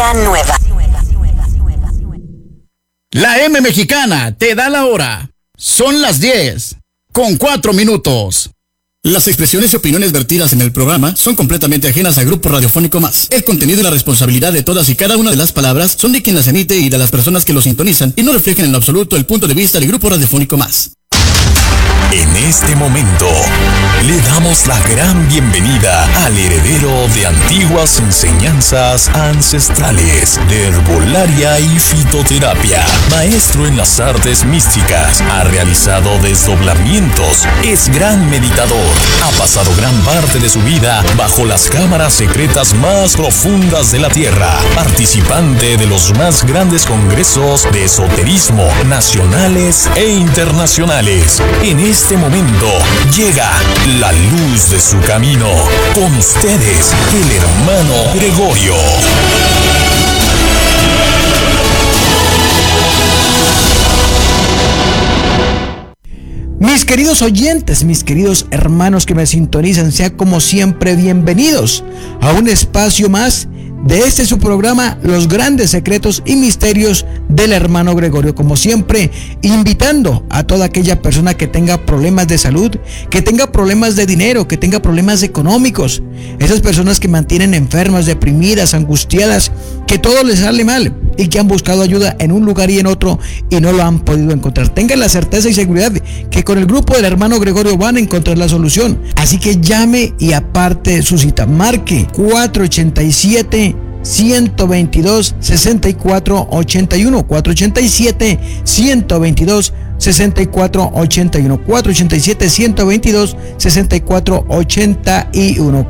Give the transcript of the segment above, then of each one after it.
música nueva. La M Mexicana te da la hora. Son las 10:04. Las expresiones y opiniones vertidas en el programa son completamente ajenas al Grupo Radiofónico Más. El contenido y la responsabilidad de todas y cada una de las palabras son de quien las emite y de las personas que lo sintonizan y no reflejan en lo absoluto el punto de vista del Grupo Radiofónico Más. En este momento, le damos la gran bienvenida al heredero de antiguas enseñanzas ancestrales de herbolaria y fitoterapia. Maestro en las artes místicas, ha realizado desdoblamientos, es gran meditador, ha pasado gran parte de su vida bajo las cámaras secretas más profundas de la Tierra, participante de los más grandes congresos de esoterismo nacionales e internacionales. En este momento llega la luz de su camino. Con ustedes, el hermano Gregorio. Mis queridos oyentes, mis queridos hermanos que me sintonizan, sean como siempre bienvenidos a un espacio más de este su programa, Los Grandes Secretos y Misterios del Hermano Gregorio. Como siempre, invitando a toda aquella persona que tenga problemas de salud, que tenga problemas de dinero, que tenga problemas económicos, esas personas que mantienen enfermas, deprimidas, angustiadas, que todo les sale mal y que han buscado ayuda en un lugar y en otro y no lo han podido encontrar. Tengan la certeza y seguridad que con el grupo del Hermano Gregorio van a encontrar la solución. Así que llame y aparte su cita. Marque 487-122-6481, 487-122-6481, 487-122-6481,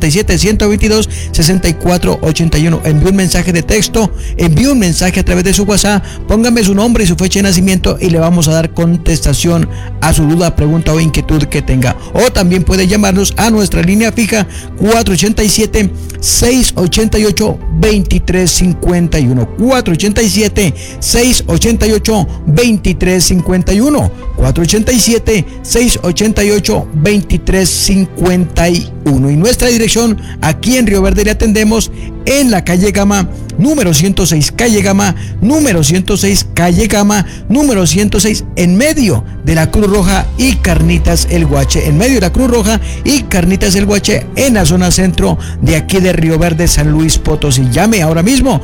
487-122-6481. Envíe un mensaje de texto, envíe un mensaje a través de su WhatsApp, póngame su nombre y su fecha de nacimiento y le vamos a dar contestación a su duda, pregunta o inquietud que tenga. O también puede llamarnos a nuestra línea fija 487-688-2351, 487-688-2351, 487-688-2351. Y nuestra dirección aquí en Río Verde le atendemos en la calle Gama, número 106, calle Gama, número 106, calle Gama, número 106, en medio de la Cruz Roja y Carnitas El Guache, en medio de la Cruz Roja y Carnitas El Guache, en la zona centro de aquí de Río Verde, San Luis Potosí. Llame ahora mismo,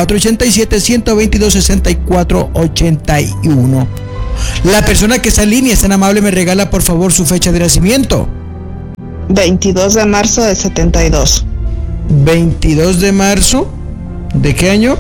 487-122-6481. La persona que está en línea es tan amable, me regala por favor su fecha de nacimiento. 22 de marzo de 72. 22 de marzo, ¿de qué año?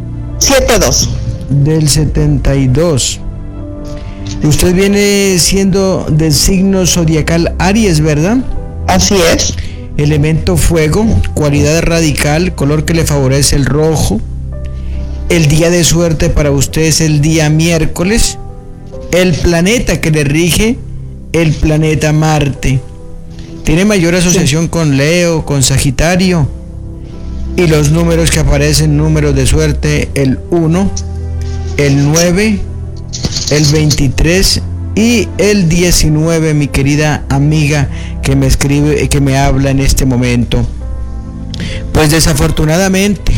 72. Del 72. Usted viene siendo del signo zodiacal Aries, ¿verdad? Así es. Elemento fuego, cualidad radical, color que le favorece el rojo. El día de suerte para usted es el día miércoles. El planeta que le rige, el planeta Marte. Tiene mayor asociación con Leo, con Sagitario. Y los números que aparecen, números de suerte, el 1, el 9, el 23 y el 19, mi querida amiga que me escribe, que me habla en este momento. Pues desafortunadamente,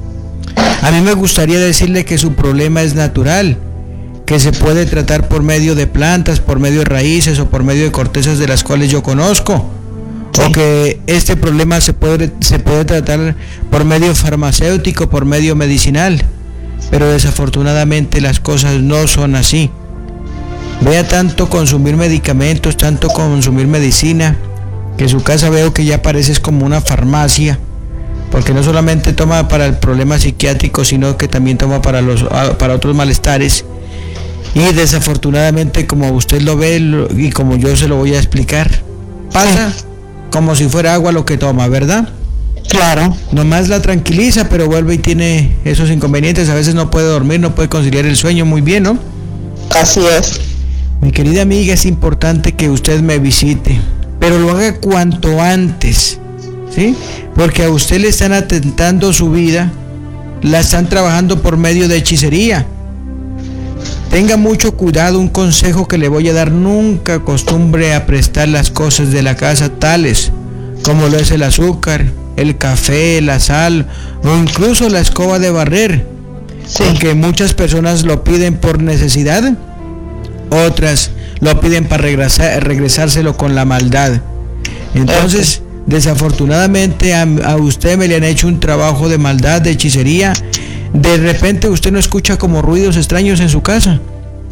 a mí me gustaría decirle que su problema es natural, que se puede tratar por medio de plantas, por medio de raíces o por medio de cortezas de las cuales yo conozco. Sí. O que este problema se puede tratar por medio farmacéutico, por medio medicinal, pero desafortunadamente las cosas no son así. Vea tanto consumir medicamentos, tanto consumir medicina, que su casa veo que ya parece como una farmacia, porque no solamente toma para el problema psiquiátrico, sino que también toma para otros malestares. Y desafortunadamente, como usted lo ve y como yo se lo voy a explicar, pasa como si fuera agua lo que toma, ¿verdad? Claro. Nomás la tranquiliza, pero vuelve y tiene esos inconvenientes. A veces no puede dormir, no puede conciliar el sueño muy bien, ¿no? Así es. Mi querida amiga, es importante que usted me visite, pero lo haga cuanto antes, ¿sí? Porque a usted le están atentando su vida, la están trabajando por medio de hechicería. Tenga mucho cuidado, un consejo que le voy a dar: nunca acostumbre a prestar las cosas de la casa, tales como lo es el azúcar, el café, la sal o incluso la escoba de barrer. Sí. Porque muchas personas lo piden por necesidad, otras lo piden para regresárselo con la maldad. Entonces, desafortunadamente a usted me le han hecho un trabajo de maldad, de hechicería. De repente usted no escucha como ruidos extraños en su casa.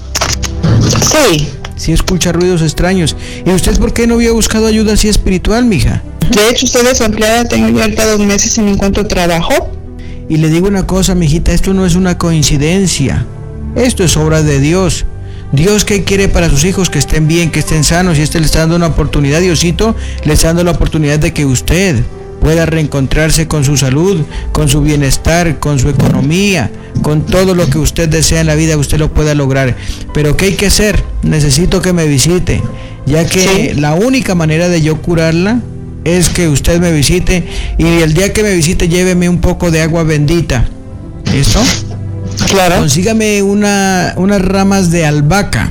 Sí. Sí escucha ruidos extraños. ¿Y usted por qué no había buscado ayuda así espiritual, mija? De hecho, estoy desempleada, tengo ya ahorita 2 meses y no encuentro trabajo. Y le digo una cosa, mijita, esto no es una coincidencia. Esto es obra de Dios. Dios, ¿qué quiere para sus hijos? Que estén bien, que estén sanos. Y le está dando una oportunidad, Diosito, le está dando la oportunidad de que usted pueda reencontrarse con su salud, con su bienestar, con su economía, con todo lo que usted desea en la vida, usted lo pueda lograr. Pero ¿qué hay que hacer? Necesito que me visite, ya que la única manera de yo curarla es que usted me visite, y el día que me visite lléveme un poco de agua bendita. ¿Listo? Claro. Consígame unas ramas de albahaca.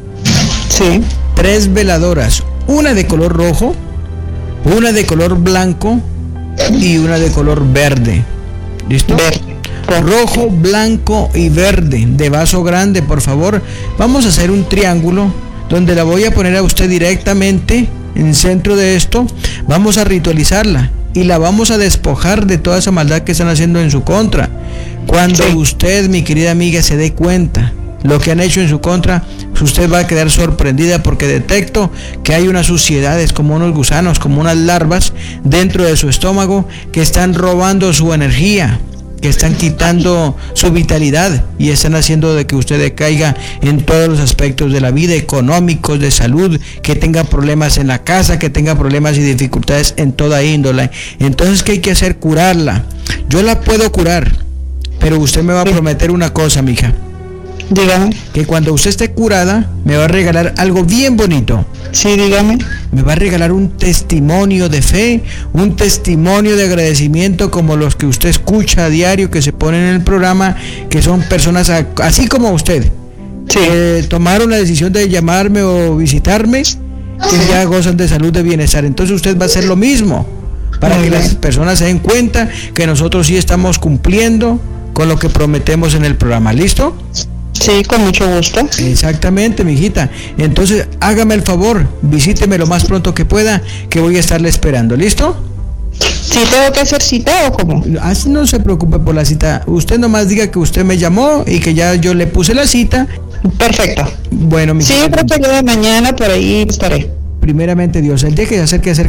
Sí. 3 veladoras, una de color rojo, una de color blanco y una de color verde. ¿Listo? Verde. Rojo, blanco y verde, de vaso grande, por favor. Vamos a hacer un triángulo donde la voy a poner a usted directamente en el centro de esto. Vamos a ritualizarla y la vamos a despojar de toda esa maldad que están haciendo en su contra. Cuando usted, mi querida amiga, se dé cuenta lo que han hecho en su contra, usted va a quedar sorprendida, porque detecto que hay unas suciedades, como unos gusanos, como unas larvas dentro de su estómago, que están robando su energía, que están quitando su vitalidad y están haciendo de que usted decaiga en todos los aspectos de la vida, económicos, de salud, que tenga problemas en la casa, que tenga problemas y dificultades en toda índole. Entonces, ¿qué hay que hacer? Curarla. Yo la puedo curar, pero usted me va a prometer una cosa, mija. Dígame. Que cuando usted esté curada, me va a regalar algo bien bonito. Sí, dígame. Me va a regalar un testimonio de fe, un testimonio de agradecimiento, como los que usted escucha a diario, que se ponen en el programa, que son personas así como usted, que tomaron la decisión de llamarme o visitarme, y ya gozan de salud, de bienestar. Entonces usted va a hacer lo mismo, para que las personas se den cuenta que nosotros sí estamos cumpliendo con lo que prometemos en el programa. ¿Listo? Sí, con mucho gusto. Exactamente, mijita. Entonces, hágame el favor, visíteme lo más pronto que pueda, que voy a estarle esperando. ¿Listo? ¿Sí tengo que hacer cita o cómo? Así no se preocupe por la cita. Usted nomás diga que usted me llamó y que ya yo le puse la cita. Perfecto. Bueno, mijita. Sí, yo creo que el día de mañana por ahí estaré. Primeramente Dios, el día que se acerque